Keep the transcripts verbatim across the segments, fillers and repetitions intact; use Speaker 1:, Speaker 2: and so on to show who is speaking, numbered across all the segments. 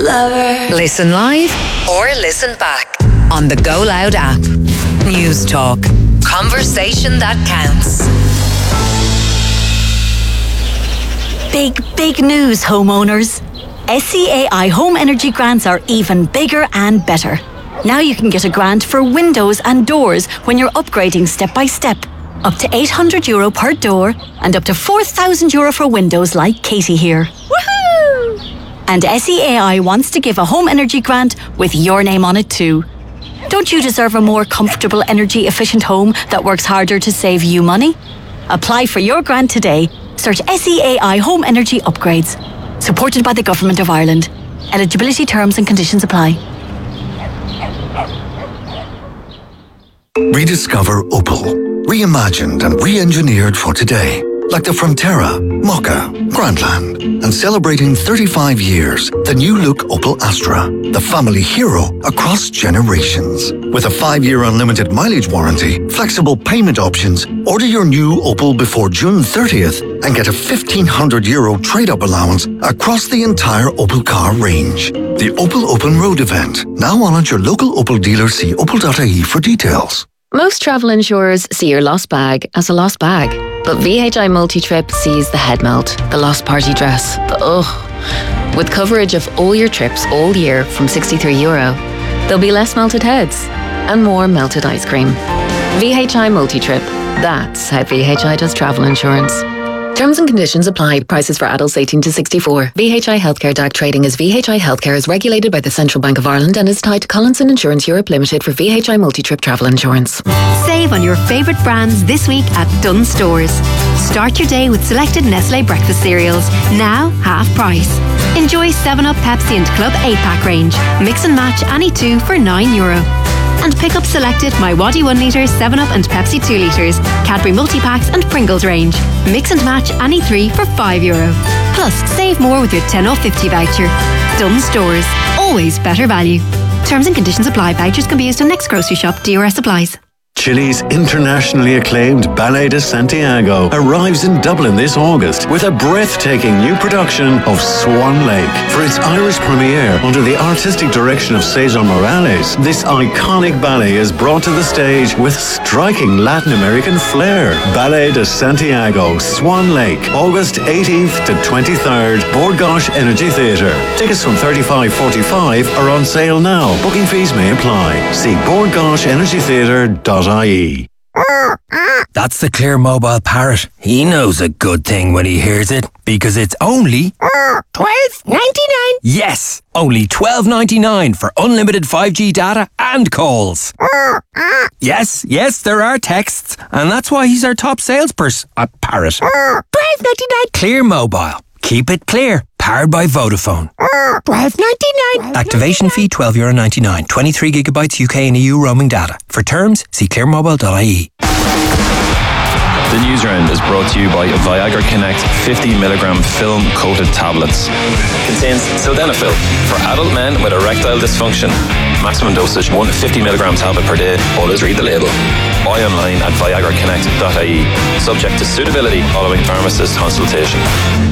Speaker 1: lover.
Speaker 2: Listen live or listen back on the Go Loud app. News Talk. Conversation that counts.
Speaker 3: Big, big news, homeowners. S C A I Home Energy Grants are even bigger and better. Now you can get a grant for windows and doors when you're upgrading step by step. Up to eight hundred euro per door and up to four thousand euro for windows like Katie here. Woohoo! And S C A I wants to give a home energy grant with your name on it too. Don't you deserve a more comfortable, energy efficient home that works harder to save you money? Apply for your grant today. Search S C A I Home Energy Upgrades. Supported by the Government of Ireland. Eligibility terms and conditions apply.
Speaker 4: Rediscover Opel. Reimagined and re-engineered for today. Like the Frontera, Mokka, Grandland. And celebrating thirty-five years, the new look Opel Astra. The family hero across generations. With a five-year unlimited mileage warranty, flexible payment options, order your new Opel before June thirtieth and get a fifteen hundred euro trade-up allowance across the entire Opel car range. The Opel Open Road event, now on at your local Opel dealer. See opel dot I E for details.
Speaker 5: Most travel insurers see your lost bag as a lost bag. But V H I Multi-Trip sees the head melt, the lost party dress, the ugh. With coverage of all your trips all year from sixty-three euro, there'll be less melted heads and more melted ice cream. V H I Multi-Trip. That's how V H I does travel insurance. Terms and conditions apply. Prices for adults eighteen to sixty-four. V H I Healthcare D A C trading as V H I Healthcare is regulated by the Central Bank of Ireland and is tied to Collinson Insurance Europe Limited for V H I Multi-Trip travel insurance.
Speaker 6: Save on your favourite brands this week at Dunnes Stores. Start your day with selected Nestlé breakfast cereals, now half price. Enjoy seven up, Pepsi and Club eight pack range. Mix and match any two for nine euro. And pick up selected My Waddy one litre, seven up and Pepsi two litres, Cadbury multi-packs and Pringles range. Mix and match any three for five euro. Plus, save more with your ten off fifty voucher. Dunnes Stores. Always better value. Terms and conditions apply. Vouchers can be used on next grocery shop. D R S applies.
Speaker 7: Chile's internationally acclaimed Ballet de Santiago arrives in Dublin this August with a breathtaking new production of Swan Lake. For its Irish premiere under the artistic direction of Cesar Morales, this iconic ballet is brought to the stage with striking Latin American flair. Ballet de Santiago, Swan Lake, August eighteenth to twenty-third, Bord Gáis Energy Theatre. Tickets from thirty-five forty-five are on sale now. Booking fees may apply. See bord gáis energy theatre dot I E.
Speaker 8: That's the Clear Mobile Parrot. He knows a good thing when he hears it, because it's only
Speaker 9: twelve ninety-nine.
Speaker 8: Yes, only twelve ninety-nine for unlimited five G data and calls. Yes, yes, there are texts, and that's why he's our top salesperson at Parrot.
Speaker 9: twelve ninety-nine.
Speaker 8: Clear Mobile. Keep it clear. Powered by Vodafone.
Speaker 9: twelve ninety-nine.
Speaker 8: Activation fee twelve euro ninety-nine. twenty-three gigabytes U K and E U roaming data. For terms, see clear mobile dot I E.
Speaker 10: The news round is brought to you by Viagra Connect fifty milligram film coated tablets. Contains sildenafil for adult men with erectile dysfunction. Maximum dosage one fifty milligram tablet per day. Always read the label. Buy online at viagra connect dot I E. Subject to suitability following pharmacist consultation.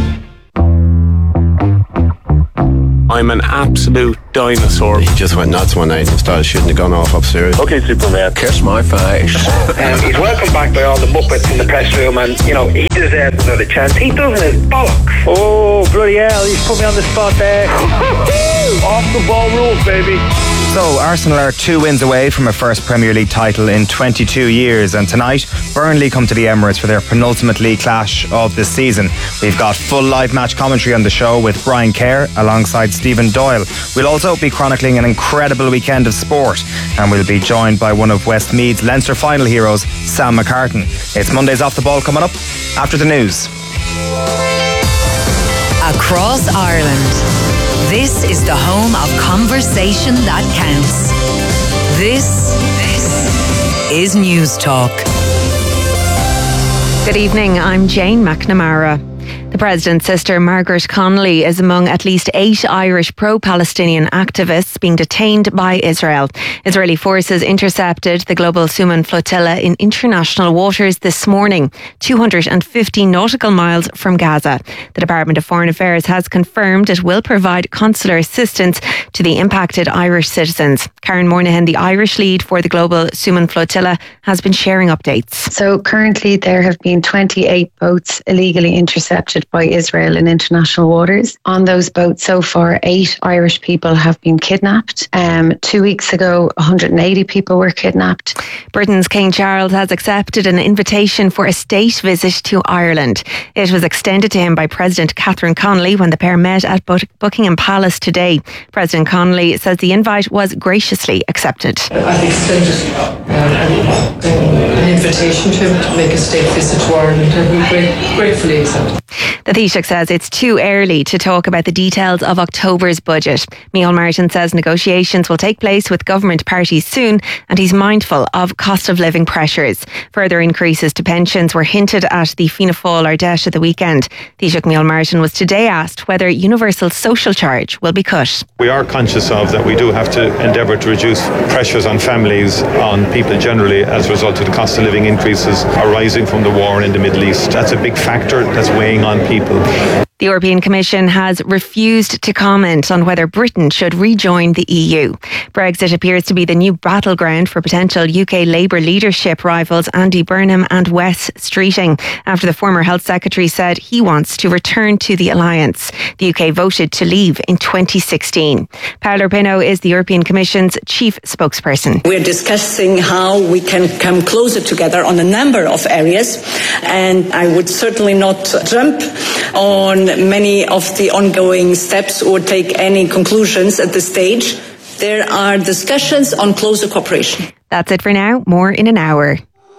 Speaker 11: I'm an absolute dinosaur.
Speaker 12: He just went nuts one night and started shooting the gun off upstairs.
Speaker 11: Okay, Superman.
Speaker 8: Kiss my face.
Speaker 11: um, he's welcomed back by all the Muppets in the press room, and, you know, he deserves another chance. He doesn't his bollocks. Oh, bloody hell, he's put me on the spot there. Off the ball rules, baby.
Speaker 13: So, Arsenal are two wins away from a first Premier League title in twenty-two years, and tonight, Burnley come to the Emirates for their penultimate league clash of the season. We've got full live match commentary on the show with Brian Kerr alongside Stephen Doyle. We'll also be chronicling an incredible weekend of sport, and we'll be joined by one of Westmeath's Leinster final heroes, Sam McCartan. It's Monday's Off the Ball coming up after the news.
Speaker 2: Across Ireland. This is the home of conversation that counts. This, this is News Talk.
Speaker 6: Good evening, I'm Jane McNamara.
Speaker 1: The President's sister, Margaret Connolly, is among at least eight Irish pro-Palestinian activists being detained by Israel. Israeli forces intercepted the Global Suman flotilla in international waters this morning, two hundred fifty nautical miles from Gaza. The Department of Foreign Affairs has confirmed it will provide consular assistance to the impacted Irish citizens. Karen Moynihan, the Irish lead for the Global Suman flotilla, has been sharing updates.
Speaker 14: So currently there have been twenty-eight boats illegally intercepted by Israel in international waters. On those boats so far, eight Irish people have been kidnapped. Um, two weeks ago, one hundred eighty people were kidnapped.
Speaker 1: Britain's King Charles has accepted an invitation for a state visit to Ireland. It was extended to him by President Catherine Connolly when the pair met at Buckingham Palace today. President Connolly says the invite was graciously accepted.
Speaker 15: I've extended uh, an, an invitation to him to make a state visit to Ireland, and we great, gratefully accept.
Speaker 1: The Taoiseach says it's too early to talk about the details of October's budget. Micheál Martin says negotiations will take place with government parties soon, and he's mindful of cost of living pressures. Further increases to pensions were hinted at the Fianna Fáil Ardèche at the weekend. Taoiseach Micheál Martin was today asked whether universal social charge will be cut.
Speaker 16: We are conscious of that we do have to endeavour to reduce pressures on families, on people generally, as a result of the cost of living increases arising from the war in the Middle East. That's a big factor that's weighing on people.
Speaker 1: The European Commission has refused to comment on whether Britain should rejoin the E U. Brexit appears to be the new battleground for potential U K Labour leadership rivals Andy Burnham and Wes Streeting, after the former Health Secretary said he wants to return to the alliance. The U K voted to leave in twenty sixteen. Paolo Pino is the European Commission's chief spokesperson.
Speaker 17: We're discussing how we can come closer together on a number of areas, and I would certainly not jump on many of the ongoing steps or take any conclusions at this stage. There are discussions on closer cooperation.
Speaker 1: That's it for now. More in an hour.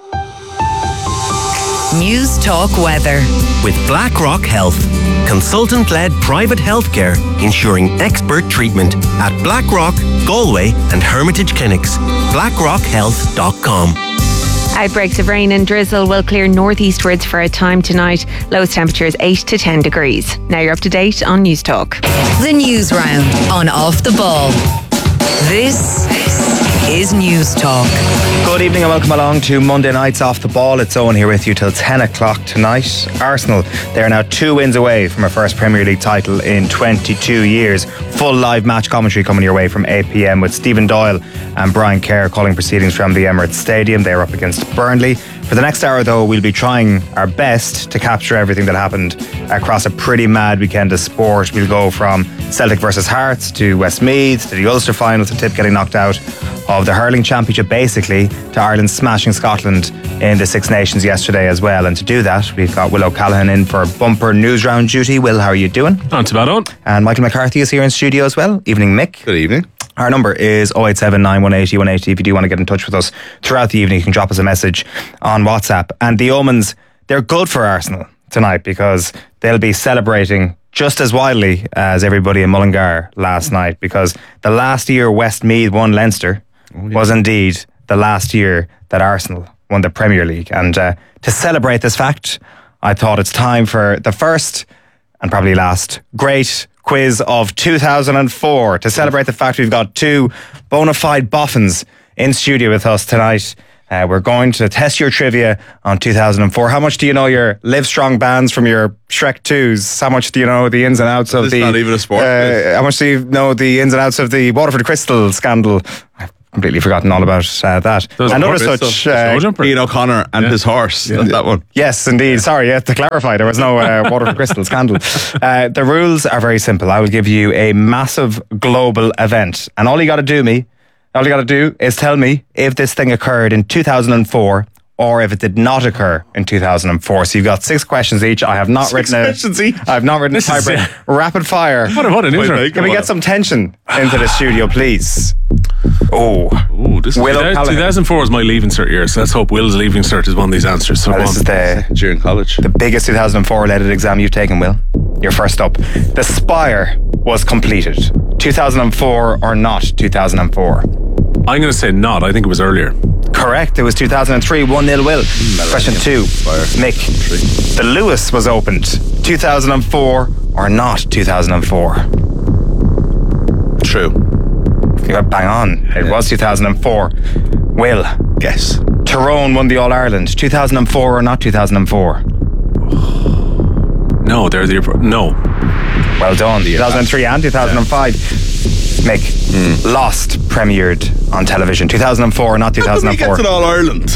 Speaker 2: News Talk Weather.
Speaker 18: With BlackRock Health, consultant-led private healthcare ensuring expert treatment at BlackRock, Galway and Hermitage Clinics. blackrock health dot com.
Speaker 1: Outbreaks of rain and drizzle will clear northeastwards for a time tonight. Lowest temperatures eight to ten degrees. Now you're up to date on News Talk.
Speaker 2: The News Round on Off the Ball. This is News Talk.
Speaker 13: Good evening and welcome along to Monday Night's Off the Ball. It's Owen here with you till ten o'clock tonight. Arsenal, they're now two wins away from a first Premier League title in twenty-two years. Full live match commentary coming your way from eight p.m. with Stephen Doyle and Brian Kerr calling proceedings from the Emirates Stadium. They're up against Burnley. For the next hour, though, we'll be trying our best to capture everything that happened across a pretty mad weekend of sport. We'll go from Celtic versus Hearts to Westmeath to the Ulster final to Tip getting knocked out of the hurling championship, basically, to Ireland smashing Scotland in the Six Nations yesterday as well. And to do that, we've got Will O'Callaghan in for bumper news round duty. Will, how are you doing?
Speaker 19: Not too bad, on.
Speaker 13: And Michael McCarthy is here in studio as well. Evening, Mick.
Speaker 20: Good evening.
Speaker 13: Our number is oh eight seven nine one eight oh one eight oh. If you do want to get in touch with us throughout the evening, you can drop us a message on WhatsApp. And the omens, they're good for Arsenal tonight because they'll be celebrating just as wildly as everybody in Mullingar last night, because the last year Westmeath won Leinster oh, yeah. was indeed the last year that Arsenal won the Premier League. And uh, to celebrate this fact, I thought it's time for the first and probably last great quiz of two thousand four. To celebrate the fact we've got two bona fide boffins in studio with us tonight. Uh, we're going to test your trivia on two thousand four. How much do you know your Live Strong bands from your Shrek twos? How much do you know the ins and outs of
Speaker 20: it's
Speaker 13: the...
Speaker 20: It's not even a sport.
Speaker 13: Uh, how much do you know the ins and outs of the Waterford Crystal scandal? I've completely forgotten all about uh, that.
Speaker 20: And other such... Uh, Ian O'Connor and yeah. his horse. Yeah. That one.
Speaker 13: Yes, indeed. Sorry, yeah, to clarify, there was no uh, Waterford Crystal scandal. Uh, the rules are very simple. I will give you a massive global event. And all you got to do me... All you got to do is tell me if this thing occurred in two thousand four or if it did not occur in two thousand four. So you've got six questions each. I have not
Speaker 20: six
Speaker 13: written
Speaker 20: questions
Speaker 13: a,
Speaker 20: each.
Speaker 13: I have not written
Speaker 20: this
Speaker 13: a tiebreak.
Speaker 20: Is, uh,
Speaker 13: Rapid fire.
Speaker 19: What a, what a news round.
Speaker 13: Can we get some tension into the studio, please? Oh,
Speaker 19: Ooh, this is
Speaker 13: Will
Speaker 19: two thousand four is my leaving cert year, so let's hope Will's leaving cert is one of these answers. So
Speaker 13: well, this is the
Speaker 20: during college,
Speaker 13: the biggest two thousand four related exam you've taken, Will. You're first up. The Spire was completed. two thousand four or not two thousand four?
Speaker 19: I'm going to say not. I think it was earlier.
Speaker 13: Correct. It was two thousand three, one nil Will. Mm, Question two. Fire. Mick. Three. The Lewis was opened two thousand four or not two thousand four?
Speaker 20: True.
Speaker 13: You got bang on. It yeah. was two thousand four. Will.
Speaker 20: Guess.
Speaker 13: Tyrone won the All-Ireland two thousand four or not two thousand four?
Speaker 19: No, they're the... No.
Speaker 13: Well done. two thousand three and two thousand five. Yeah. Mick, mm. Lost premiered on television two thousand four or not two thousand four?
Speaker 20: How did we get to All-Ireland?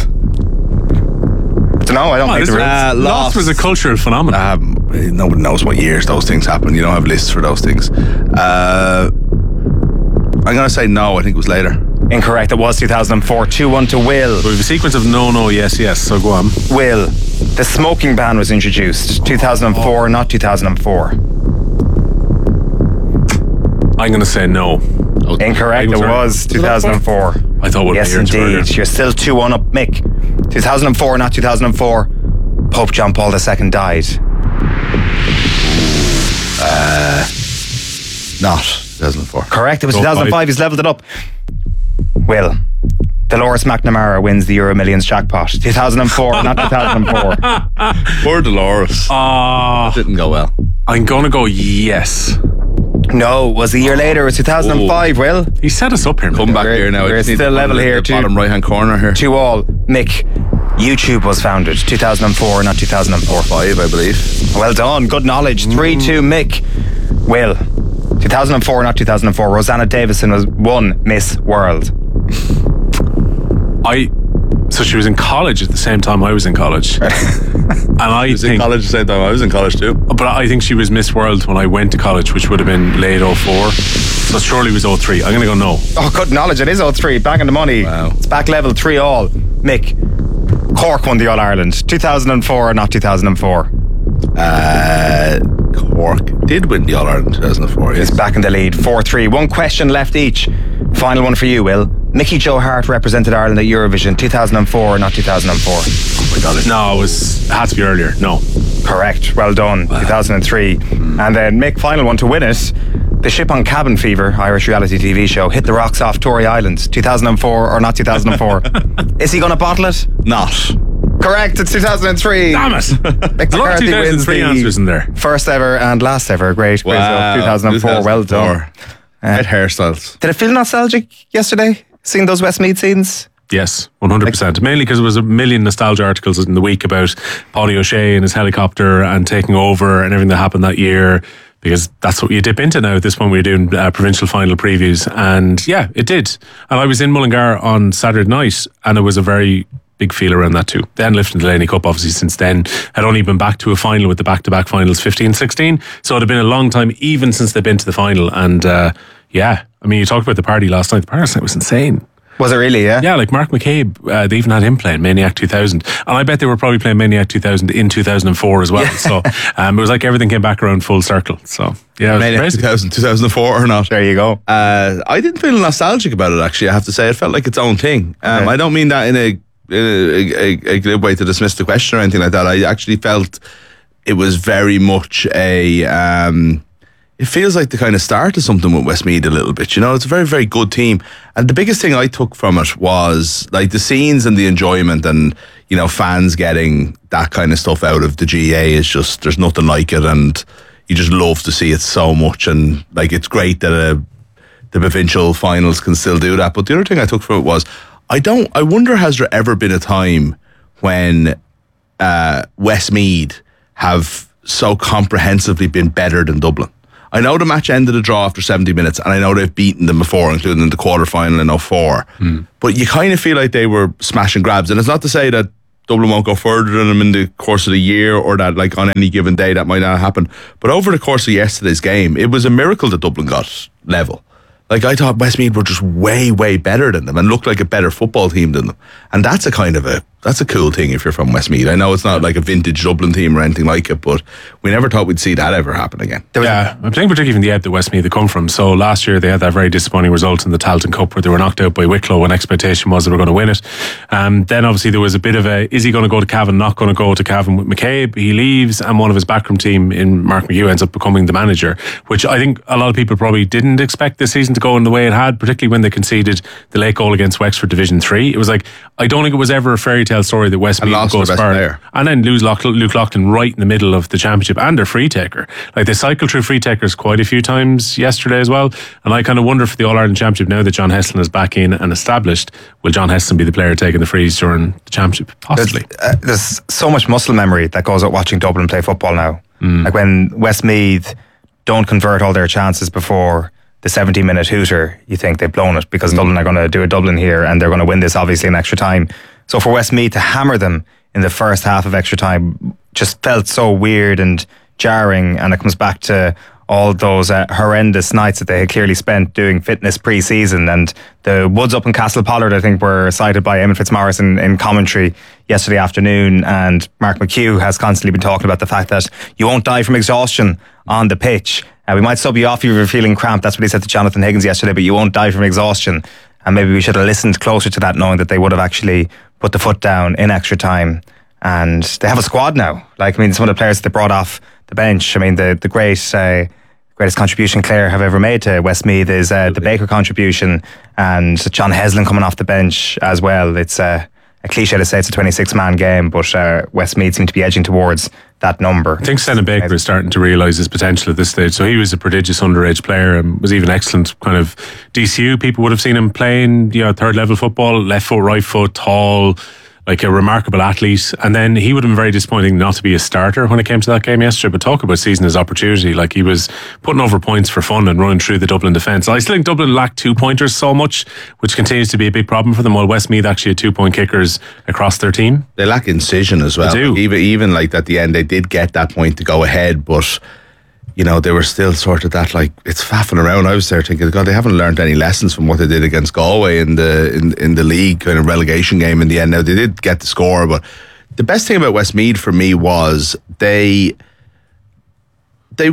Speaker 13: I don't know. I don't
Speaker 19: oh,
Speaker 13: think the rules.
Speaker 19: Uh, Lost was a cultural phenomenon.
Speaker 20: Um, nobody knows what years those things happen. You don't have lists for those things. Uh, I'm going to say no. I think it was later.
Speaker 13: Incorrect. It was two thousand four. two one to Will.
Speaker 19: We have a sequence of no, no, yes, yes. So go on.
Speaker 13: Will. The smoking ban was introduced two thousand four or not two thousand four?
Speaker 19: I'm going to say no.
Speaker 13: Okay. Incorrect. It was two thousand four.
Speaker 19: I thought we'd
Speaker 13: yes, indeed. You're still two one up, Mick. two thousand four, not two thousand four. Pope John Paul the Second died.
Speaker 20: Uh, not two thousand four.
Speaker 13: Correct. It was two thousand five. He's levelled it up. Will. Dolores McNamara wins the Euro Millions jackpot. two thousand four, not two thousand four.
Speaker 20: Poor Dolores.
Speaker 19: Uh,
Speaker 20: that didn't go well.
Speaker 19: I'm going to go yes.
Speaker 13: No, it was a year later. It was two thousand five, oh. Will.
Speaker 19: He set us up here.
Speaker 20: Come back
Speaker 13: we're,
Speaker 20: here now.
Speaker 13: We're still level here.
Speaker 20: The bottom right hand corner here.
Speaker 13: Two all. Mick, YouTube was founded two thousand four, not two thousand four.
Speaker 20: Five, I believe.
Speaker 13: Well done. Good knowledge. three two, Mick. Will. two thousand four, not two thousand four. Rosanna Davison was one Miss World.
Speaker 19: I... So she was in college at the same time I was in college. And I
Speaker 20: was
Speaker 19: think,
Speaker 20: in college at the same time I was in college too.
Speaker 19: But I think she was Miss World when I went to college, which would have been late oh four. So surely it was oh three. I'm going to go no.
Speaker 13: Oh, good knowledge. It is oh three. Back on the money.
Speaker 20: Wow.
Speaker 13: It's back level three all. Mick, Cork won the All-Ireland two thousand four or not two thousand four?
Speaker 20: Uh, Cork did win the All-Ireland two thousand four. Yes.
Speaker 13: It's back in the lead. four three. One question left each. Final one for you, Will. Mickey Joe Hart represented Ireland at Eurovision two thousand four or not two thousand four?
Speaker 20: Oh my God.
Speaker 19: No, it was, it had to be earlier. No.
Speaker 13: Correct. Well done. Wow. two thousand three. Mm. And then Mick, final one to win it. The Ship on Cabin Fever, Irish reality T V show, hit the rocks off Tory Island two thousand four or not two thousand four? Is he going to bottle it?
Speaker 20: Not.
Speaker 13: Correct, it's two thousand three.
Speaker 19: Damn it. There's a lot of two thousand three answers in there.
Speaker 13: First ever and last ever great quiz
Speaker 20: wow.
Speaker 13: of two thousand four. Well done.
Speaker 20: Uh, Great hairstyles.
Speaker 13: Did it feel nostalgic yesterday, seeing those Westmeath scenes?
Speaker 19: Yes, one hundred percent. Mainly because there was a million nostalgia articles in the week about Paulie O'Shea and his helicopter and taking over and everything that happened that year, because that's what you dip into now at this point. We're doing uh, provincial final previews, and yeah, it did. And I was in Mullingar on Saturday night, and it was a very big feel around that too. Then lifting the Delaney Cup, obviously, since then had only been back to a final with the back-to-back finals fifteen sixteen, so it had been a long time even since they've been to the final. And uh, yeah, I mean, you talked about the party last night. The party last night was insane.
Speaker 13: Was it really, yeah?
Speaker 19: Yeah, like Mark McCabe, uh, they even had him playing Maniac two thousand. And I bet they were probably playing Maniac two thousand in two thousand four as well. Yeah. So um, it was like everything came back around full circle. So yeah,
Speaker 20: Maniac two thousand, two thousand four or not.
Speaker 13: There you go.
Speaker 20: Uh, I didn't feel nostalgic about it, actually, I have to say. It felt like its own thing. Um, okay. I don't mean that in a, in a, a, a glib way to dismiss the question or anything like that. I actually felt it was very much a... Um, it feels like the kind of start of something with Westmeath a little bit. You know, it's a very, very good team. And the biggest thing I took from it was like the scenes and the enjoyment, and, you know, fans getting that kind of stuff out of the G A is just, there's nothing like it. And you just love to see it so much. And like, it's great that uh, the provincial finals can still do that. But the other thing I took from it was, I don't, I wonder, has there ever been a time when uh, Westmeath have so comprehensively been better than Dublin? I know the match ended a draw after seventy minutes, and I know they've beaten them before, including in the quarter-final in oh four. Mm. But you kind of feel like they were smash and grabs. And it's not to say that Dublin won't go further than them in the course of the year, or that like on any given day that might not happen. But over the course of yesterday's game, it was a miracle that Dublin got level. Like, I thought Westmeath were just way, way better than them and looked like a better football team than them. And that's a kind of a that's a cool thing if you're from Westmeath. I know it's not like a vintage Dublin team or anything like it, but we never thought we'd see that ever happen again.
Speaker 19: Yeah, I'm thinking particularly from the ebb that Westmeath had come from. So last year they had that very disappointing result in the Tailteann Cup where they were knocked out by Wicklow when expectation was they were going to win it. Um, then obviously there was a bit of a, is he going to go to Cavan, not going to go to Cavan with McCabe? He leaves and one of his backroom team in Mark McHugh ends up becoming the manager, which I think a lot of people probably didn't expect this season to go in the way it had, particularly when they conceded the late goal against Wexford Division three. It was like, I don't think it was ever a fairy tale story that Westmeath
Speaker 20: lost
Speaker 19: goes
Speaker 20: their best
Speaker 19: far.
Speaker 20: player.
Speaker 19: And then lose Luke Loughlin right in the middle of the championship and their free taker. Like they cycled through free takers quite a few times yesterday as well. And I kind of wonder for the All-Ireland Championship, now that John Heslin is back in and established, will John Heslin be the player taking the frees during the championship? Possibly.
Speaker 13: There's, uh, there's so much muscle memory that goes out watching Dublin play football now. Mm. Like when Westmeath don't convert all their chances before the seventy minute hooter, you think they've blown it because mm. Dublin are going to do a Dublin here and they're going to win this obviously in extra time. So for Westmeath to hammer them in the first half of extra time just felt so weird and jarring, and it comes back to all those uh, horrendous nights that they had clearly spent doing fitness pre-season. And the woods up in Castle Pollard, I think, were cited by Eamon Fitzmaurice in, in commentary yesterday afternoon, and Mark McHugh has constantly been talking about the fact that you won't die from exhaustion on the pitch. Uh, we might sub you off if you're feeling cramped. That's what he said to Jonathan Higgins yesterday, but you won't die from exhaustion. And maybe we should have listened closer to that, knowing that they would have actually put the foot down in extra time. And they have a squad now. Like, I mean, some of the players that they brought off the bench, I mean, the, the great, uh, greatest contribution Clare have ever made to Westmeath is uh, the Baker contribution, and John Heslin coming off the bench as well. It's uh, a cliche to say it's a twenty-six man game, but uh, Westmeath seem to be edging towards that number.
Speaker 19: I think Senna Baker Maybe. is starting to realise his potential at this stage. So he was a prodigious underage player and was even excellent kind of D C U. People would have seen him playing, you know, third level football, left foot, right foot, tall, like a remarkable athlete. And then he would have been very disappointing not to be a starter when it came to that game yesterday. But talk about seizing his opportunity. Like, he was putting over points for fun and running through the Dublin defence. I still think Dublin lacked two pointers so much, which continues to be a big problem for them, while Westmeath actually had two point kickers across their team.
Speaker 20: They lack incision as well.
Speaker 19: They do.
Speaker 20: Like even, even like at the end, they did get that point to go ahead, but you know, they were still sort of that, like, it's faffing around. I was there thinking, God, they haven't learned any lessons from what they did against Galway in the in, in the league kind of relegation game in the end. Now, they did get the score, but the best thing about Westmeath for me was they they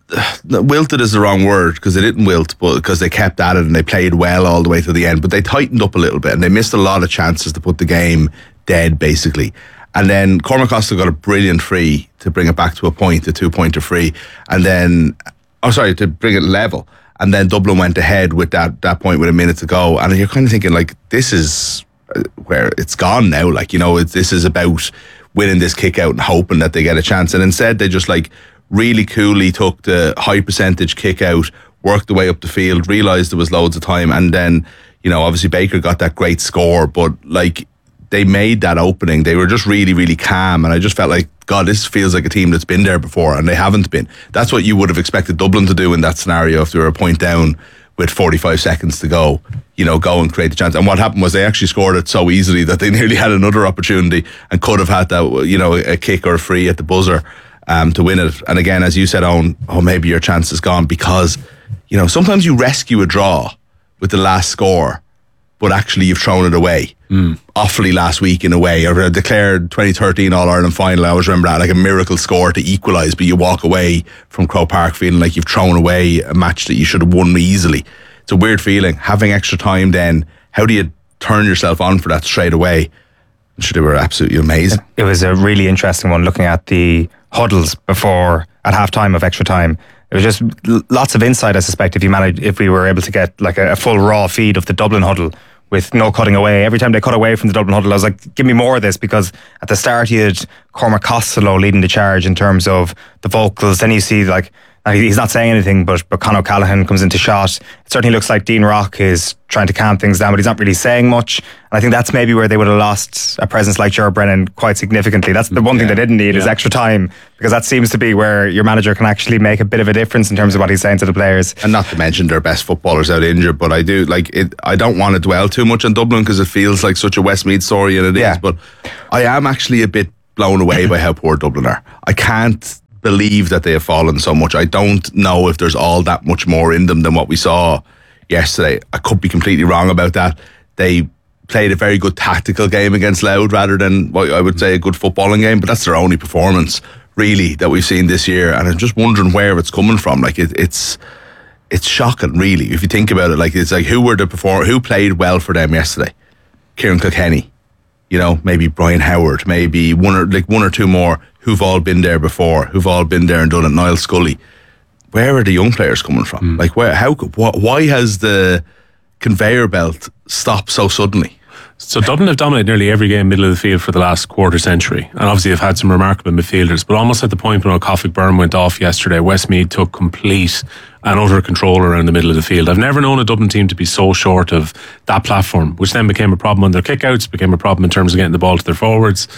Speaker 20: wilted is the wrong word, because they didn't wilt, but because they kept at it and they played well all the way to the end, but they tightened up a little bit and they missed a lot of chances to put the game dead, basically. And then Cormac Costa got a brilliant free to bring it back to a point, a two-pointer free. And then, oh, sorry, to bring it level. And then Dublin went ahead with that that point with a minute to go. And you're kind of thinking, like, this is where it's gone now. Like, you know, it, this is about winning this kick out and hoping that they get a chance. And instead, they just, like, really coolly took the high percentage kick out, worked the way up the field, realised there was loads of time. And then, you know, obviously Baker got that great score, but, like, they made that opening. They were just really, really calm. And I just felt like, God, this feels like a team that's been there before, and they haven't been. That's what you would have expected Dublin to do in that scenario if they were a point down with forty-five seconds to go, you know, go and create the chance. And what happened was they actually scored it so easily that they nearly had another opportunity and could have had that, you know, a kick or a free at the buzzer um, to win it. And again, as you said, Owen, oh, maybe your chance is gone, because, you know, sometimes you rescue a draw with the last score, but actually you've thrown it away. Mm. Awfully last week in a way, or a declared twenty thirteen All-Ireland final. I always remember that, like a miracle score to equalise, but you walk away from Croke Park feeling like you've thrown away a match that you should have won easily. It's a weird feeling. Having extra time then, how do you turn yourself on for that straight away? I'm sure they were absolutely amazing.
Speaker 13: It was a really interesting one, looking at the huddles before, at half time of extra time. It was just lots of insight, I suspect, if you managed, if we were able to get like a, a full raw feed of the Dublin huddle with no cutting away. Every time they cut away from the Dublin huddle, I was like, give me more of this, because at the start you had Cormac Costello leading the charge in terms of the vocals. Then you see, like, he's not saying anything, but, but Conor O'Callaghan comes into shot. It certainly looks like Dean Rock is trying to calm things down, but he's not really saying much. And I think that's maybe where they would have lost a presence like Ger Brennan quite significantly. That's the one yeah. thing they didn't need yeah. is extra time, because that seems to be where your manager can actually make a bit of a difference in terms of what he's saying to the players.
Speaker 20: And not to mention their best footballers out injured, but I do like it. I don't want to dwell too much on Dublin because it feels like such a Westmeath story, and it yeah. is, but I am actually a bit blown away by how poor Dublin are. I can't believe that they have fallen so much. I don't know if there's all that much more in them than what we saw yesterday. I could be completely wrong about that. They played a very good tactical game against Louth rather than what I would say a good footballing game, but that's their only performance really that we've seen this year, and I'm just wondering where it's coming from. Like it, it's it's shocking really if you think about it. Like it's like who were the perform who played well for them yesterday? Kieran Kilkenny, you know, maybe Brian Howard, maybe one or like one or two more who've all been there before, who've all been there and done it. Niall Scully. Where are the young players coming from? Mm. Like where? How? Wh- why has the conveyor belt stopped so suddenly?
Speaker 19: So Dublin have dominated nearly every game middle of the field for the last quarter century, and obviously they've had some remarkable midfielders, but almost at the point when O'Cofaigh Byrne went off yesterday, Westmeath took complete and utter control around the middle of the field. I've never known a Dublin team to be so short of that platform, which then became a problem on their kickouts, became a problem in terms of getting the ball to their forwards.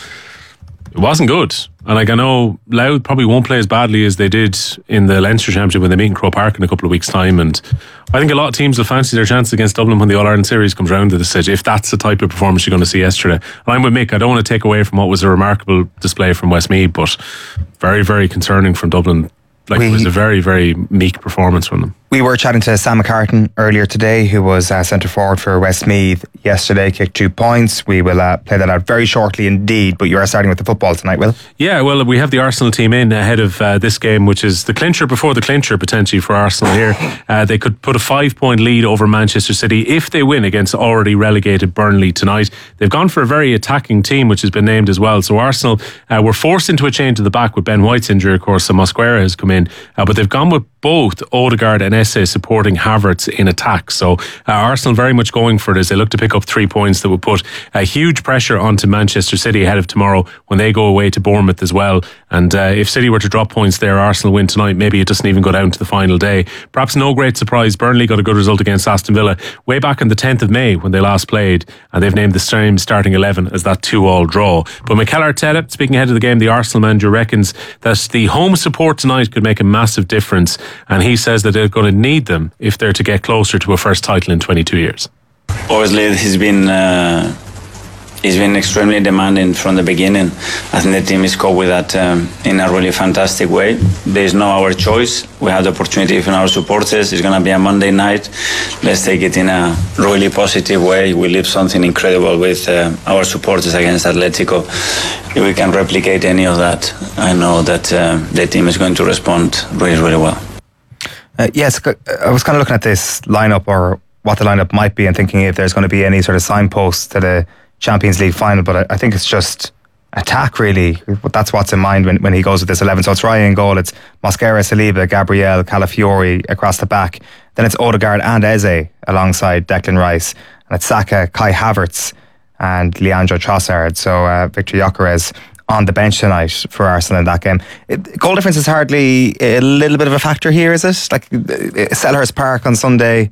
Speaker 19: It wasn't good. And like I know Louth probably won't play as badly as they did in the Leinster Championship when they meet in Croke Park in a couple of weeks' time, and I think a lot of teams will fancy their chances against Dublin when the All-Ireland Series comes round to the stage, if that's the type of performance you're going to see yesterday. And I'm with Mick, I don't want to take away from what was a remarkable display from Westmeath, but very, very concerning from Dublin. Like we, it was a very, very meek performance from them.
Speaker 13: We were chatting to Sam McCartan earlier today, who was uh, centre forward for Westmeath yesterday, kicked two points. We will uh, play that out very shortly indeed, but you are starting with the football tonight, Will?
Speaker 19: Yeah, well, we have the Arsenal team in ahead of uh, this game, which is the clincher before the clincher potentially for Arsenal here. Uh, they could put a five point lead over Manchester City if they win against already relegated Burnley tonight. They've gone for a very attacking team, which has been named as well. So Arsenal uh, were forced into a change to the back with Ben White's injury, of course, so Mosquera has come in, uh, but they've gone with both Odegaard and Esse supporting Havertz in attack. So uh, Arsenal very much going for it as they look to pick up three points that would put a uh, huge pressure onto Manchester City ahead of tomorrow when they go away to Bournemouth as well. And uh, if City were to drop points there, Arsenal win tonight, maybe it doesn't even go down to the final day. Perhaps no great surprise, Burnley got a good result against Aston Villa way back on the tenth of May when they last played, and they've named the same starting eleven as that two all draw. But Mikel Arteta, speaking ahead of the game, the Arsenal manager reckons that the home support tonight could make a massive difference, and he says that they're going to need them if they're to get closer to a first title in twenty-two years.
Speaker 21: Obviously, he's been uh, he's been extremely demanding from the beginning. I think the team is coped with that um, in a really fantastic way. There is no our choice. We have the opportunity from our supporters. It's going to be a Monday night. Let's take it in a really positive way. We leave something incredible with uh, our supporters against Atletico. If we can replicate any of that, I know that uh, the team is going to respond really, really well.
Speaker 13: Uh, yes, I was kind of looking at this lineup, or what the lineup might be, and thinking if there's going to be any sort of signposts to the Champions League final, but I, I think it's just attack really. That's what's in mind when, when he goes with this eleven. So it's Ryan in goal, it's Mosquera, Saliba, Gabriel, Calafiori across the back. Then it's Odegaard and Eze alongside Declan Rice, and it's Saka, Kai Havertz and Leandro Trossard. So uh, Victor Gyökeres on the bench tonight for Arsenal in that game. It, goal difference is hardly a little bit of a factor here, is it? Like Selhurst Park on Sunday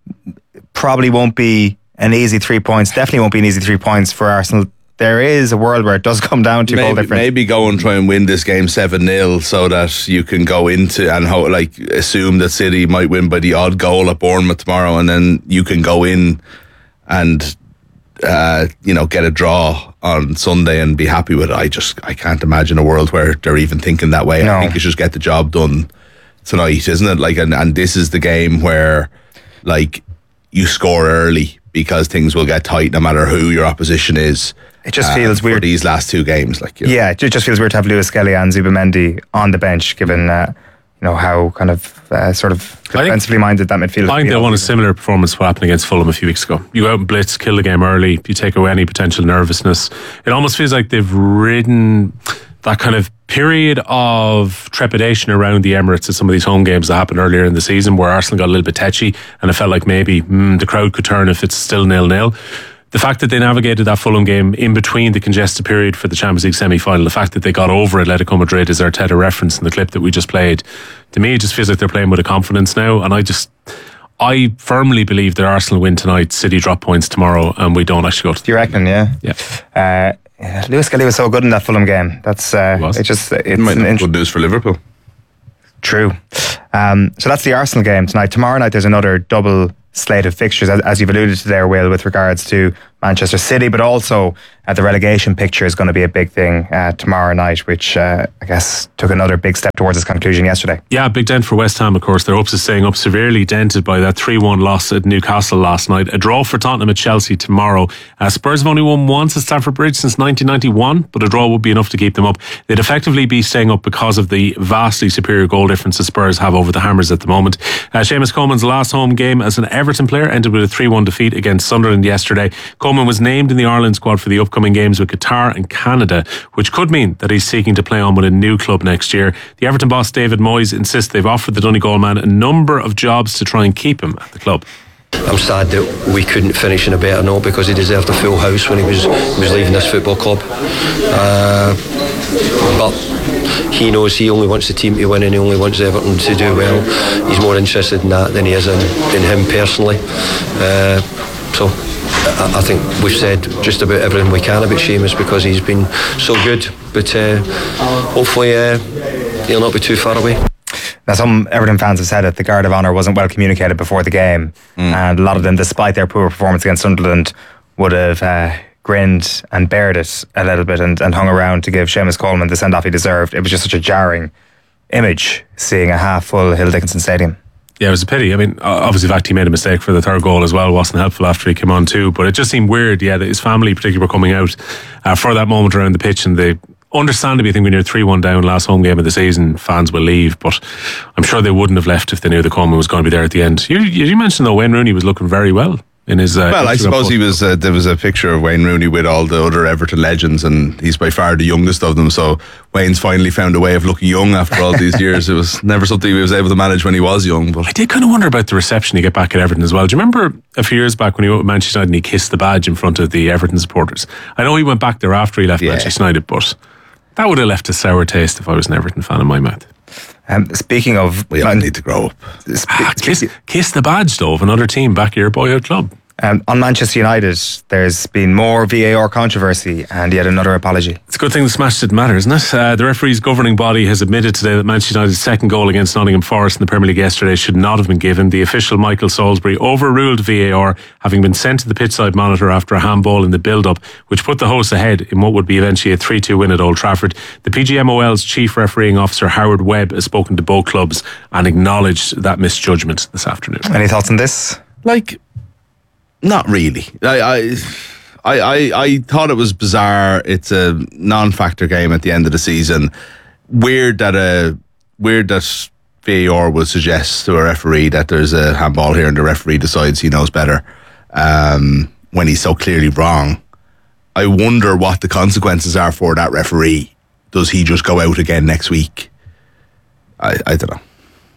Speaker 13: probably won't be an easy three points. Definitely won't be an easy three points for Arsenal. There is a world where it does come down to
Speaker 20: maybe,
Speaker 13: goal difference.
Speaker 20: Maybe go and try and win this game seven nil so that you can go into and ho- like assume that City might win by the odd goal at Bournemouth tomorrow, and then you can go in and Uh, you know, get a draw on Sunday and be happy with it. I just, I can't imagine a world where they're even thinking that way. No. I think you just get the job done tonight, isn't it? Like, and, and this is the game where, like, you score early because things will get tight no matter who your opposition is.
Speaker 13: It just uh, feels weird.
Speaker 20: These last two games, like, you know.
Speaker 13: Yeah, it just feels weird to have Lewis Skelly and Zubimendi on the bench, given uh, you know how kind of uh, sort of defensively minded that midfield.
Speaker 19: I think they won a similar performance to what happened against Fulham a few weeks ago. You go out and blitz, kill the game early, you take away any potential nervousness. It almost feels like they've ridden that kind of period of trepidation around the Emirates at some of these home games that happened earlier in the season, where Arsenal got a little bit tetchy and it felt like maybe mm, the crowd could turn if it's still nil-nil. The fact that they navigated that Fulham game in between the congested period for the Champions League semi-final, the fact that they got over Atletico Madrid, as Arteta referenced in the clip that we just played, to me it just feels like they're playing with a confidence now. And I just, I firmly believe that Arsenal win tonight, City drop points tomorrow, and we don't actually go to.
Speaker 13: Do you reckon? Yeah.
Speaker 19: Yeah.
Speaker 13: Uh, yeah, Lewis Skelly was so good in that Fulham game. That's uh, it. Just it's
Speaker 20: it might not be good news for Liverpool.
Speaker 13: True. Um, so that's the Arsenal game tonight. Tomorrow night there's another double slate of fixtures, as, as you've alluded to there, Will, with regards to Manchester City, but also uh, the relegation picture is going to be a big thing uh, tomorrow night, which uh, I guess took another big step towards its conclusion yesterday.
Speaker 19: Yeah, big dent for West Ham, of course. Their hopes of staying up severely dented by that three one loss at Newcastle last night. A draw for Tottenham at Chelsea tomorrow. Uh, Spurs have only won once at Stamford Bridge since nineteen ninety-one, but a draw would be enough to keep them up. They'd effectively be staying up because of the vastly superior goal difference the Spurs have over the Hammers at the moment. Uh, Seamus Coleman's last home game as an Everton player ended with a three one defeat against Sunderland yesterday. Coleman was named in the Ireland squad for the upcoming games with Qatar and Canada, which could mean that he's seeking to play on with a new club next year. The Everton boss David Moyes insists they've offered the Donegal man a number of jobs to try and keep him at the club.
Speaker 3: I'm sad that we couldn't finish in a better note, because he deserved a full house when he was he was leaving this football club. Uh, but he knows he only wants the team to win, and he only wants Everton to do well. He's more interested in that than he is in, in him personally. Uh, so I, I think we've said just about everything we can about Seamus, because he's been so good. But uh, hopefully uh, he'll not be too far away.
Speaker 13: Now, some Everton fans have said that the Guard of Honour wasn't well communicated before the game, mm. and a lot of them, despite their poor performance against Sunderland, would have uh, grinned and bared it a little bit and, and hung around to give Seamus Coleman the send-off he deserved. It was just such a jarring image, seeing a half-full Hill Dickinson Stadium.
Speaker 19: Yeah, it was a pity. I mean, obviously the fact he made a mistake for the third goal as well wasn't helpful after he came on too, but it just seemed weird, yeah, that his family particularly were coming out uh, for that moment around the pitch, and they understandably, I think when you're three one down last home game of the season, fans will leave, but I'm sure they wouldn't have left if they knew the Coleman was going to be there at the end. You, you mentioned though Wayne Rooney was looking very well in his uh,
Speaker 20: well I suppose he was uh, there was a picture of Wayne Rooney with all the other Everton legends, and he's by far the youngest of them, so Wayne's finally found a way of looking young after all these years. It was never something he was able to manage when he was young. But
Speaker 19: I did kind of wonder about the reception he get back at Everton as well. Do you remember a few years back when he went with Manchester United and he kissed the badge in front of the Everton supporters? I know he went back there after he left yeah. Manchester United, but that would have left a sour taste if I was an Everton fan in my mouth.
Speaker 13: Um, speaking of,
Speaker 20: we all need to grow up.
Speaker 13: Spe-
Speaker 19: ah, kiss, kiss the badge though of another team back at your boyhood club.
Speaker 13: Um, on Manchester United, there's been more V A R controversy and yet another apology.
Speaker 19: It's a good thing the smash didn't matter, isn't it? Uh, the referee's governing body has admitted today that Manchester United's second goal against Nottingham Forest in the Premier League yesterday should not have been given. The official, Michael Salisbury, overruled V A R, having been sent to the pitchside monitor after a handball in the build-up, which put the hosts ahead in what would be eventually a three two win at Old Trafford. The P G M O L's chief refereeing officer, Howard Webb, has spoken to both clubs and acknowledged that misjudgment this afternoon.
Speaker 13: Any thoughts on this?
Speaker 20: Like... Not really. I, I, I, I thought it was bizarre. It's a non-factor game at the end of the season. Weird that a weird that V A R would suggest to a referee that there's a handball here, and the referee decides he knows better um, when he's so clearly wrong. I wonder what the consequences are for that referee. Does he just go out again next week? I, I don't know.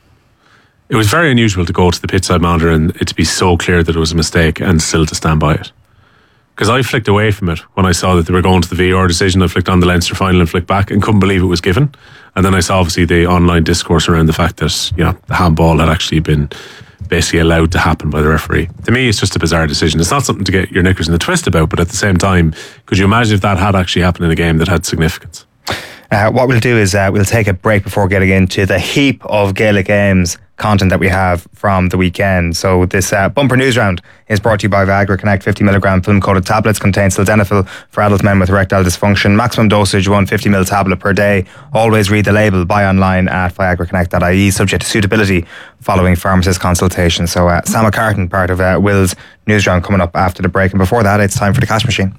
Speaker 19: It was very unusual to go to the pitchside monitor and it to be so clear that it was a mistake and still to stand by it. Because I flicked away from it when I saw that they were going to the V A R decision. I flicked on the Leinster final and flicked back and couldn't believe it was given. And then I saw obviously the online discourse around the fact that, you know, the handball had actually been basically allowed to happen by the referee. To me, it's just a bizarre decision. It's not something to get your knickers in a twist about, but at the same time, could you imagine if that had actually happened in a game that had significance?
Speaker 13: Uh, what we'll do is uh, we'll take a break before getting into the heap of Gaelic Games content that we have from the weekend. So this uh, bumper news round is brought to you by Viagra Connect. fifty milligram film coated tablets contain sildenafil for adult men with erectile dysfunction. Maximum dosage one fifty milligram tablet per day. Always read the label. Buy online at viagra connect dot I E, subject to suitability following pharmacist consultation. So uh, Sam McCartan, part of uh, Will's news round, coming up after the break. And before that, it's time for the cash machine.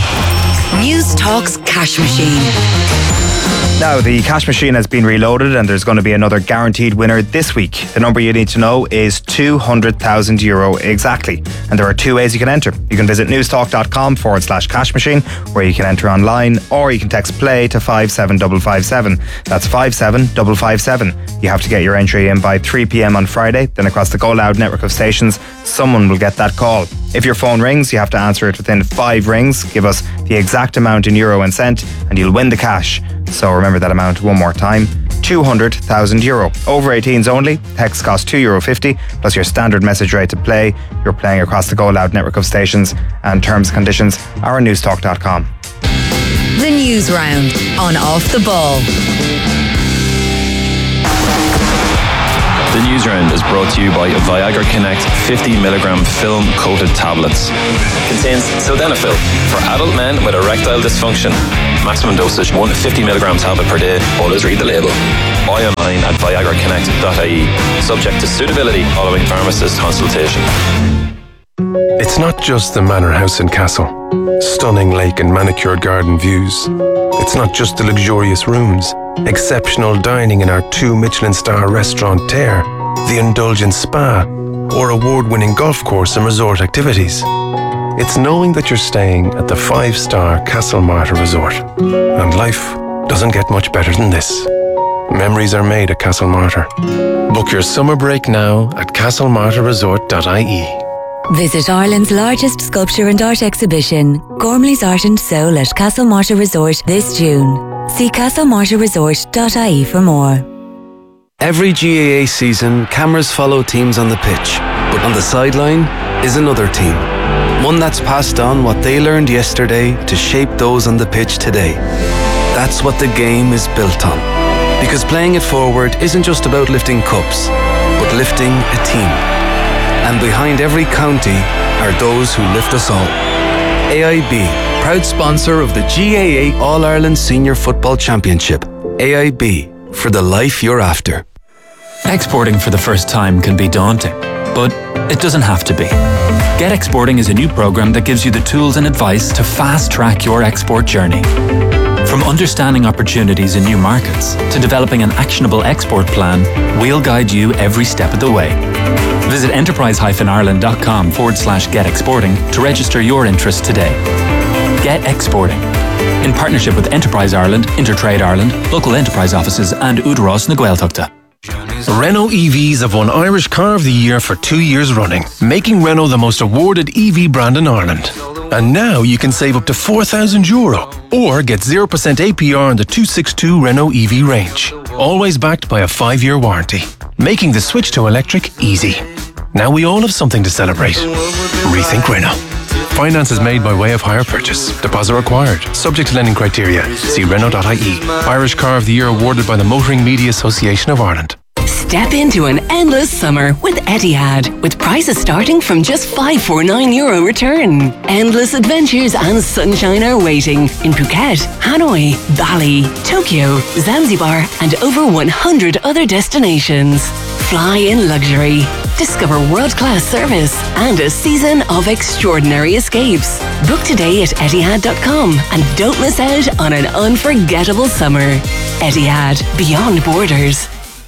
Speaker 2: News Talk's cash machine.
Speaker 13: Now, the cash machine has been reloaded and there's going to be another guaranteed winner this week. The number you need to know is two hundred thousand euro exactly. And there are two ways you can enter. You can visit newstalk.com forward slash cash machine, where you can enter online, or you can text play to five seven five five seven. That's five seven five five seven. You have to get your entry in by three p.m. on Friday. Then across the Go Loud network of stations, someone will get that call. If your phone rings, you have to answer it within five rings. Give us the exact amount in euro and cent and you'll win the cash. So remember that amount one more time, two hundred thousand euro. Over eighteens only. Text costs two euro fifty plus your standard message rate to play. You're playing across the Go Loud network of stations, and terms and conditions are on newstalk dot com.
Speaker 2: The News Round on Off the Ball.
Speaker 10: The news round is brought to you by Viagra Connect fifty milligram film coated tablets. Contains sildenafil for adult men with erectile dysfunction. Maximum dosage one fifty milligram tablet per day. Always read the label. Buy online at viagra connect dot I E. Subject to suitability following pharmacist consultation.
Speaker 4: It's not just the manor house and castle, stunning lake and manicured garden views. It's not just the luxurious rooms, exceptional dining in our two Michelin star restaurateur, the indulgent spa, or award-winning golf course and resort activities. It's knowing that you're staying at the five-star Castlemartyr Resort. And life doesn't get much better than this. Memories are made at Castlemartyr. Book your summer break now at castle martyr resort dot I E.
Speaker 22: Visit Ireland's largest sculpture and art exhibition, Gormley's Art and Soul at Castlemartyr Resort this June. See castle martyr resort dot I E for more.
Speaker 23: Every G A A season, cameras follow teams on the pitch, but on the sideline is another team. One that's passed on what they learned yesterday to shape those on the pitch today. That's what the game is built on. Because playing it forward isn't just about lifting cups, but lifting a team. And behind every county are those who lift us all. A I B, proud sponsor of the G A A All-Ireland Senior Football Championship. A I B, for the life you're after.
Speaker 24: Exporting for the first time can be daunting, but it doesn't have to be. Get Exporting is a new program that gives you the tools and advice to fast-track your export journey. From understanding opportunities in new markets to developing an actionable export plan, we'll guide you every step of the way. Visit enterprise-ireland.com forward slash get exporting to register your interest today. Get Exporting. In partnership with Enterprise Ireland, Intertrade Ireland, local enterprise offices and Udros na Gaeltachta.
Speaker 4: Renault E Vs have won Irish Car of the Year for two years running, making Renault the most awarded E V brand in Ireland. And now you can save up to four thousand euro or get zero percent A P R on the two sixty-two Renault E V range. Always backed by a five-year warranty, making the switch to electric easy. Now we all have something to celebrate. Rethink Renault. Finance is made by way of hire purchase. Deposit required. Subject to lending criteria. See Renault dot I E. Irish Car of the Year awarded by the Motoring Media Association of Ireland.
Speaker 25: Step into an endless summer with Etihad, with prices starting from just five hundred forty-nine euro return. Endless adventures and sunshine are waiting in Phuket, Hanoi, Bali, Tokyo, Zanzibar, and over one hundred other destinations. Fly in luxury, discover world-class service, and a season of extraordinary escapes. Book today at Etihad dot com and don't miss out on an unforgettable summer. Etihad, beyond borders.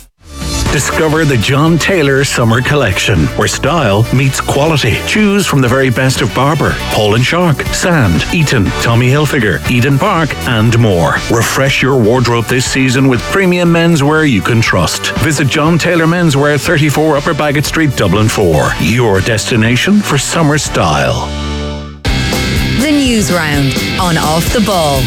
Speaker 26: Discover the John Taylor Summer Collection, where style meets quality. Choose from the very best of Barber, Paul and Shark, Sand, Eton, Tommy Hilfiger, Eden Park, and more. Refresh your wardrobe this season with premium menswear you can trust. Visit John Taylor Menswear, thirty-four Upper Bagot Street, Dublin four. Your destination for summer style.
Speaker 2: The News Round on Off the Ball.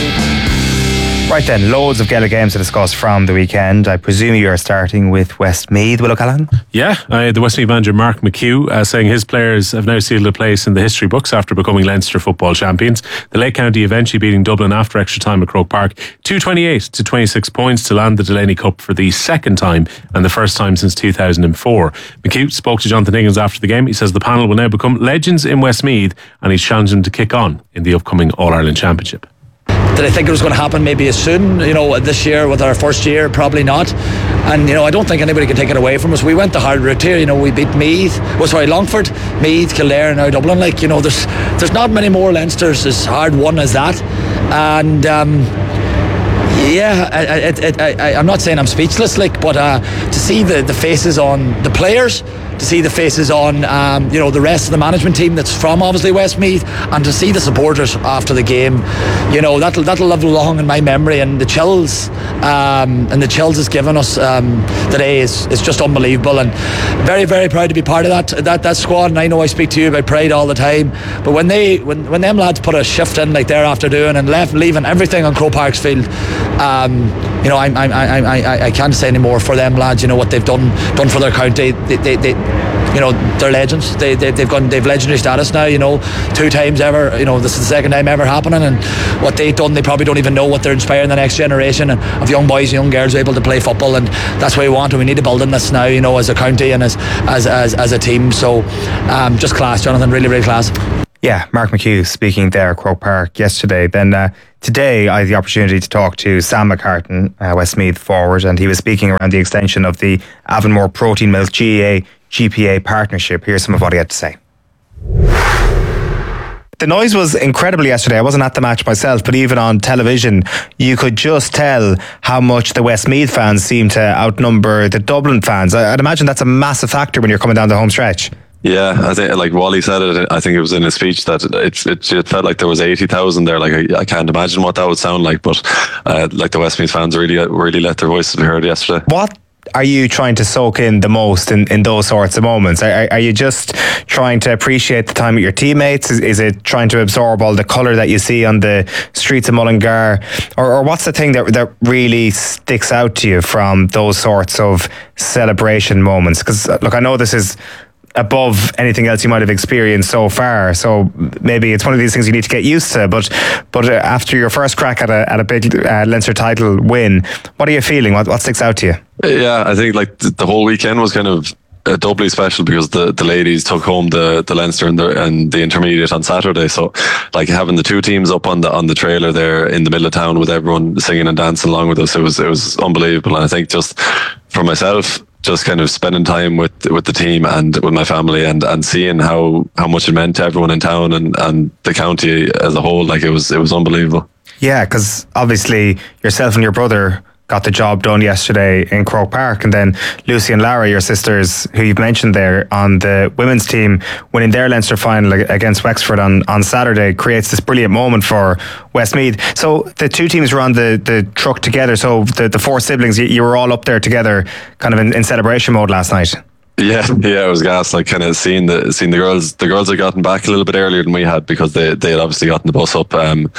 Speaker 13: Right then, loads of Gaelic games to discuss from the weekend. I presume you are starting with Westmeath, Will O'Callaghan?
Speaker 19: Yeah, uh, the Westmeath manager Mark McHugh uh, saying his players have now sealed a place in the history books after becoming Leinster football champions. The Lake County eventually beating Dublin after extra time at Croke Park, two twenty-eight to twenty-six points to land the Delaney Cup for the second time and the first time since two thousand four. McHugh spoke to Jonathan Higgins after the game. He says the panel will now become legends in Westmeath and he's challenged them to kick on in the upcoming All-Ireland Championship.
Speaker 27: Did I think it was going to happen maybe as soon, you know, this year with our first year? Probably not. And, you know, I don't think anybody can take it away from us. We went the hard route here. You know, we beat Meath, well, sorry, Longford, Meath, Kildare, and now Dublin. Like, you know, there's there's not many more Leinsters as hard won as that. And, um, yeah, I, I, I, I'm not saying I'm speechless, like, but uh, to see the, the faces on the players, to see the faces on um, you know, the rest of the management team that's from obviously Westmeath, and to see the supporters after the game, you know, that'll that'll live long in my memory. And the chills um, and the chills it's given us um, today is, is just unbelievable, and very very proud to be part of that that that squad. And I know I speak to you about pride all the time, but when they when, when them lads put a shift in like they're after doing and left leaving everything on Croke Park's field, um, you know, I I, I I I can't say any more for them lads. You know what they've done done for their county. They, they, they you know, they're legends. They, they they've gone they've legendary status now. You know, two times ever. You know, this is the second time ever happening, and what they've done, they probably don't even know what they're inspiring the next generation of young boys and young girls able to play football, and that's what we want. And we need to build on this now. You know, as a county and as as as, as a team. So, um, just class, Jonathan. Really, really class.
Speaker 13: Yeah, Mark McHugh speaking there at Croke Park yesterday. Then uh, today I had the opportunity to talk to Sam McCartan, uh, Westmeath forward, and he was speaking around the extension of the Avonmore Protein Milk G A A G P A partnership. Here's some of what he had to say. The noise was incredible yesterday. I wasn't at the match myself, but even on television, you could just tell how much the Westmeath fans seem to outnumber the Dublin fans. I'd imagine that's a massive factor when you're coming down the home stretch.
Speaker 5: Yeah, I think like Wally said it. I think it was in his speech that it it, it felt like there was eighty thousand there. Like I, I can't imagine what that would sound like, but uh, like the Westmeath fans really really let their voices be heard yesterday.
Speaker 13: What are you trying to soak in the most in, in those sorts of moments? Are, are you just trying to appreciate the time with your teammates? Is, is it trying to absorb all the colour that you see on the streets of Mullingar? Or, or what's the thing that, that really sticks out to you from those sorts of celebration moments? Because look, I know this is above anything else you might have experienced so far, so maybe it's one of these things you need to get used to, but but after your first crack at a at a big uh, Leinster title win, what are you feeling? What, what sticks out to you?
Speaker 5: Yeah, I think like the whole weekend was kind of uh, doubly special because the, the ladies took home the, the Leinster and the and the intermediate on Saturday, so like having the two teams up on the on the trailer there in the middle of town with everyone singing and dancing along with us, it was it was unbelievable. And I think just for myself, just kind of spending time with with the team and with my family and, and seeing how, how much it meant to everyone in town and, and the county as a whole, like it was it was unbelievable.
Speaker 13: Yeah, because obviously yourself and your brother got the job done yesterday in Croke Park, and then Lucy and Lara, your sisters, who you've mentioned there on the women's team, winning their Leinster final against Wexford on, on Saturday, creates this brilliant moment for Westmeath. So the two teams were on the, the truck together, so the, the four siblings, you, you were all up there together kind of in, in celebration mode last night.
Speaker 5: Yeah, yeah, it was gas. Like kind of seeing the seeing the girls. The girls had gotten back a little bit earlier than we had because they they had obviously gotten the bus up um,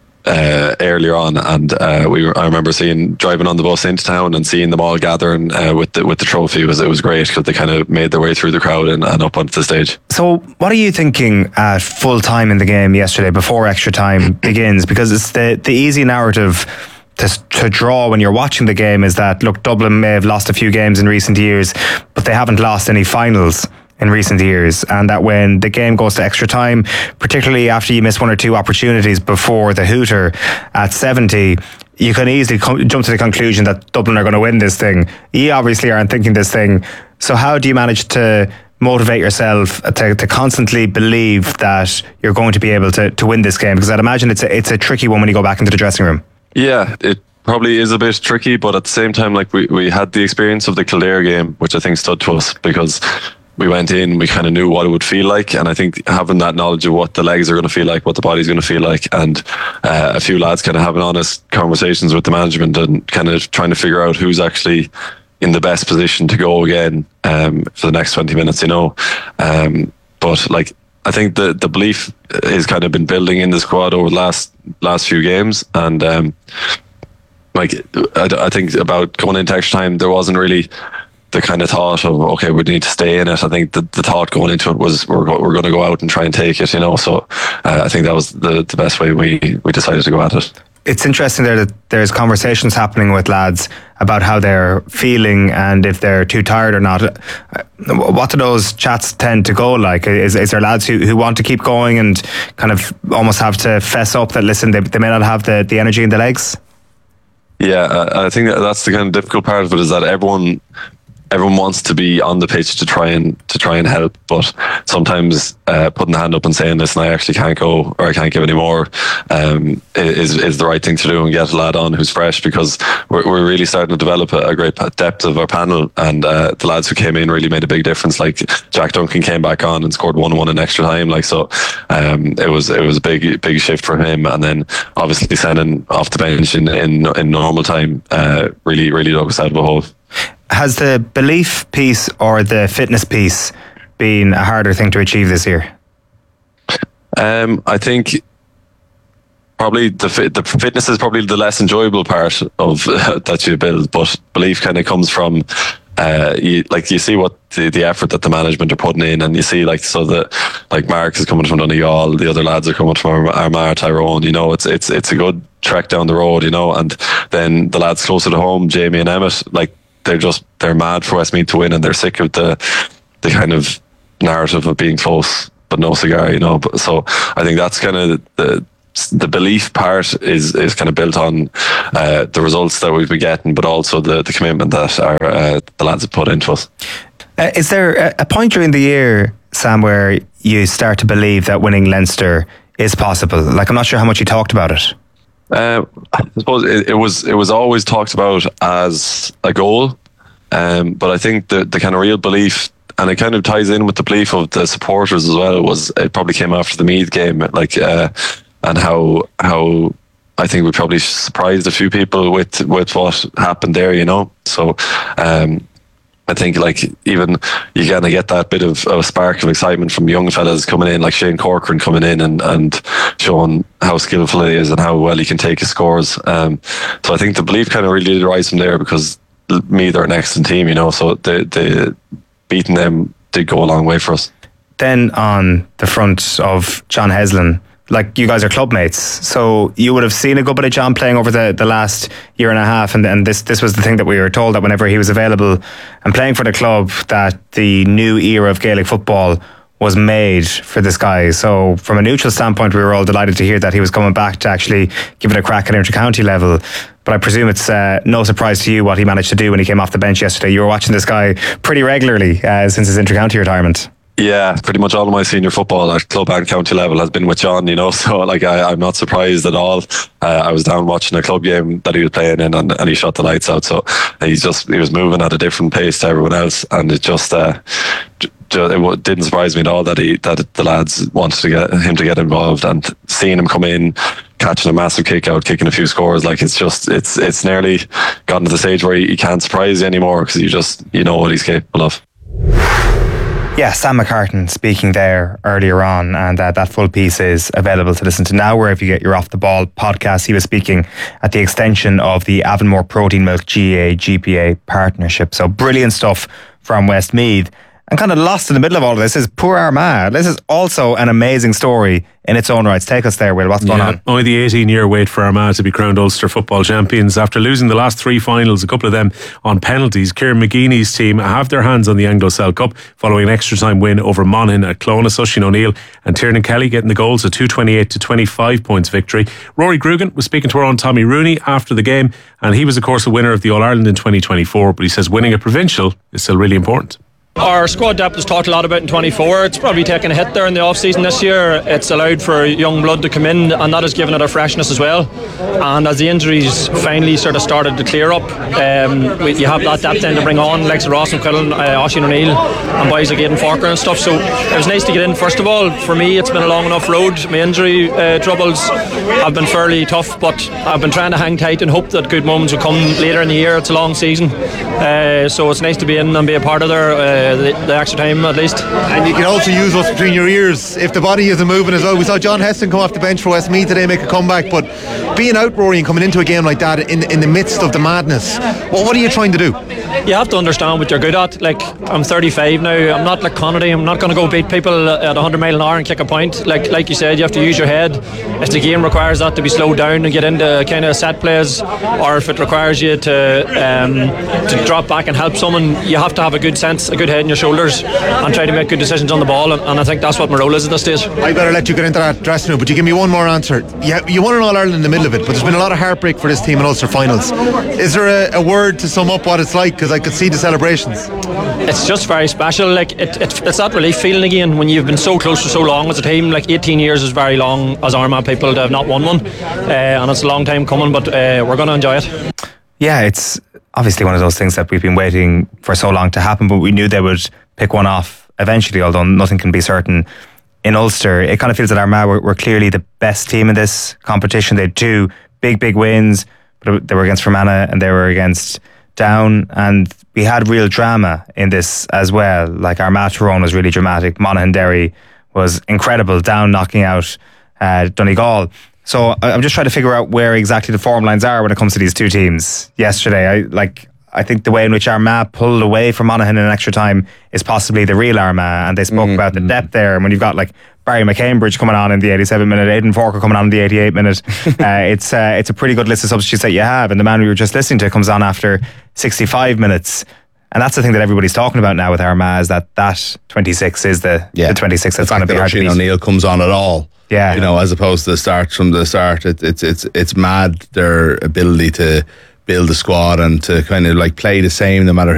Speaker 5: uh, earlier on, and uh, we were. I remember seeing driving on the bus into town and seeing them all gathering uh, with the with the trophy. It was it was great because they kind of made their way through the crowd and, and up onto the stage.
Speaker 13: So, what are you thinking at full time in the game yesterday before extra time begins? Because it's the the easy narrative To, to draw when you're watching the game is that, look, Dublin may have lost a few games in recent years, but they haven't lost any finals in recent years, and that when the game goes to extra time, particularly after you miss one or two opportunities before the hooter at seventy, you can easily com- jump to the conclusion that Dublin are going to win this thing. You obviously aren't thinking this thing, so how do you manage to motivate yourself to, to constantly believe that you're going to be able to, to win this game? Because I'd imagine it's a, it's a tricky one when you go back into the dressing room.
Speaker 5: Yeah, it probably is a bit tricky, but at the same time, like we, we had the experience of the Kildare game, which I think stood to us because we went in, we kind of knew what it would feel like, and I think having that knowledge of what the legs are going to feel like, what the body's going to feel like, and uh, a few lads kind of having honest conversations with the management and kind of trying to figure out who's actually in the best position to go again um, for the next twenty minutes, you know. Um, but like, I think the, the belief has kind of been building in the squad over the last last few games, and um, like I, I think about going into extra time, there wasn't really the kind of thought of okay, we need to stay in it. I think the, the thought going into it was we're go, we're going to go out and try and take it, you know. So uh, I think that was the the best way we we decided to go at it.
Speaker 13: It's interesting there that there's conversations happening with lads about how they're feeling and if they're too tired or not. What do those chats tend to go like? Is, is there lads who, who want to keep going and kind of almost have to fess up that, listen, they, they may not have the, the energy in the legs?
Speaker 5: Yeah, I think that that's the kind of difficult part of it, is that everyone everyone wants to be on the pitch to try and to try and help, but sometimes uh, putting the hand up and saying, listen, I actually can't go or I can't give any more um, is is the right thing to do and get a lad on who's fresh, because we're, we're really starting to develop a, a great depth of our panel, and uh, the lads who came in really made a big difference. Like Jack Duncan came back on and scored one one in extra time, like so um, it was it was a big big shift for him, and then obviously sending off the bench in in, in normal time uh, really really dug us out of a hole.
Speaker 13: Has the belief piece or the fitness piece been a harder thing to achieve this year?
Speaker 5: Um, I think probably the fit, the fitness is probably the less enjoyable part of uh, that you build, but belief kind of comes from uh, you like you see what the, the effort that the management are putting in, and you see like so that like Mark is coming from Donegal, the other lads are coming from Armagh, Tyrone. You know, it's it's it's a good trek down the road. You know, and then the lads closer to home, Jamie and Emmett, like they're just they're mad for Westmeath to win, and they're sick of the the kind of narrative of being close but no cigar. You know, but, so I think that's kind of the. The belief part is is kind of built on uh, the results that we've been getting, but also the, the commitment that our uh, the lads have put into us.
Speaker 13: Uh, is there a point during the year, Sam, where you start to believe that winning Leinster is possible? Like, I'm not sure how much you talked about it.
Speaker 5: Uh, I suppose it, it was it was always talked about as a goal, um, but I think the the kind of real belief, and it kind of ties in with the belief of the supporters as well, was it probably came after the Meath game, like. Uh, And how how I think we probably surprised a few people with with what happened there, you know. So um, I think like even you kind of get that bit of a spark of excitement from young fellas coming in, like Shane Corcoran coming in and, and showing how skillful he is and how well he can take his scores. Um, so I think the belief kind of really did rise from there, because me, they're an excellent team, you know. So the the beating them did go a long way for us.
Speaker 13: Then on the front of John Heslin, like, you guys are club mates, so you would have seen a good bit of John playing over the, the last year and a half, and, and this this was the thing that we were told, that whenever he was available and playing for the club, that the new era of Gaelic football was made for this guy. So from a neutral standpoint, we were all delighted to hear that he was coming back to actually give it a crack at inter-county level. But I presume it's uh, no surprise to you what he managed to do when he came off the bench yesterday. You were watching this guy pretty regularly uh, since his inter-county retirement.
Speaker 5: Yeah, pretty much all of my senior football at club and county level has been with John, you know, so like I, I'm not surprised at all. Uh, I was down watching a club game that he was playing in, and, and he shot the lights out. So he's just, he was moving at a different pace to everyone else, and it just, uh, j- j- it didn't surprise me at all that he, that the lads wanted to get him to get involved, and seeing him come in, catching a massive kick out, kicking a few scores, like it's just, it's, it's nearly gotten to the stage where he, he can't surprise you anymore, because you just, you know what he's capable of.
Speaker 13: Yeah, Sam McCartan speaking there earlier on, and uh, that full piece is available to listen to now wherever you get your Off the Ball podcast. He was speaking at the extension of the Avonmore Protein Milk G A A G P A partnership. So brilliant stuff from Westmeath. And kind of lost in the middle of all of this is poor Armagh. This is also an amazing story in its own rights. Take us there, Will. What's going
Speaker 19: yeah,
Speaker 13: on?
Speaker 19: Only the eighteen-year wait for Armagh to be crowned Ulster football champions. After losing the last three finals, a couple of them on penalties, Kieran McGeeney's team have their hands on the Anglo-Cell Cup following an extra-time win over Monaghan at Clonus. Oisin O'Neill and Tiernan Kelly getting the goals, a two twenty-eight to twenty-five points victory. Rory Grugan was speaking to our own Tommy Rooney after the game, and he was, of course, a winner of the All-Ireland in twenty twenty-four, but he says winning a provincial is still really important.
Speaker 6: Our squad depth was talked a lot about in twenty-four. It's probably taken a hit there in the off-season this year. It's allowed for young blood to come in, and that has given it a freshness as well. And as the injuries finally sort of started to clear up, um, we, you have that depth then to bring on, like Ross and Quillen, uh, Oisin O'Neill, and boys like Aidan Farker and stuff. So it was nice to get in. First of all, for me, it's been a long enough road. My injury uh, troubles have been fairly tough, but I've been trying to hang tight and hope that good moments will come later in the year. It's a long season, uh, so it's nice to be in and be a part of there. Uh, The, the extra time at least.
Speaker 7: And you can also use what's between your ears if the body isn't moving as well. We saw John Heston come off the bench for Westmeath today, make a comeback, but being out, Rory, and coming into a game like that in, in the midst of the madness, well, what are you trying to do?
Speaker 6: You have to understand what you're good at. Like, I'm thirty-five now, I'm not like Connolly, I'm not going to go beat people at one hundred mile an hour and kick a point. Like like you said, you have to use your head. If the game requires that to be slowed down and get into kind of set plays, or if it requires you to um, to drop back and help someone, you have to have a good sense, a good head in your shoulders, and try to make good decisions on the ball, and, and I think that's what my role is at this stage.
Speaker 7: I better let you get into that dressing room, but you give me one more answer. You, you won an All-Ireland in the middle of it, but there's been a lot of heartbreak for this team in Ulster finals. Is there a, a word to sum up what it's like? Because I could see the celebrations.
Speaker 6: It's just very special. Like it, it, it's that relief feeling again when you've been so close for so long as a team. Like eighteen years is very long as Armagh people to have not won one, uh, and it's a long time coming, but uh, we're going to enjoy it.
Speaker 13: Yeah, it's obviously one of those things that we've been waiting for so long to happen, but we knew they would pick one off eventually, although nothing can be certain in Ulster. It kind of feels that Armagh were, were clearly the best team in this competition. They had two big, big wins, but they were against Fermanagh and they were against Down, and we had real drama in this as well. Like Armagh Tyrone was really dramatic, Monaghan Derry was incredible, Down knocking out uh, Donegal. So I'm just trying to figure out where exactly the form lines are when it comes to these two teams. Yesterday, I like I think the way in which Armagh pulled away from Monaghan in extra time is possibly the real Armagh, and they spoke mm. about the depth there. And when you've got like Barry McCambridge coming on in the eighty-seven minute, Aidan Forker coming on in the eighty-eight minute, uh, it's uh, it's a pretty good list of substitutes that you have. And the man we were just listening to comes on after sixty-five minutes. And that's the thing that everybody's talking about now with Armagh, is that that twenty-six is the, yeah. the twenty-six that's going to be hard to beat.
Speaker 20: O'Neill comes on at all.
Speaker 13: Yeah.
Speaker 20: You know, as opposed to the start from the start. It, it's it's it's mad, their ability to build a squad and to kind of like play the same no matter